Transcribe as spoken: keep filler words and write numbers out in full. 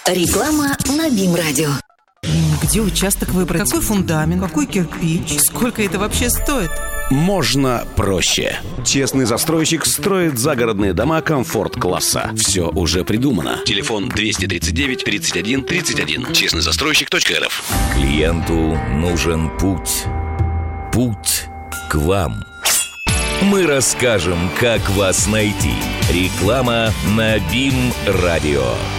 Реклама на БИМ-радио. Где участок выбрать? Какой фундамент? Какой кирпич? Сколько это вообще стоит? Можно проще. Честный застройщик строит загородные дома комфорт-класса. Все уже придумано. Телефон двести тридцать девять тридцать один тридцать один. честный застройщик точка эр эф. Клиенту нужен путь. Путь к вам. Мы расскажем, как вас найти. Реклама на БИМ-радио.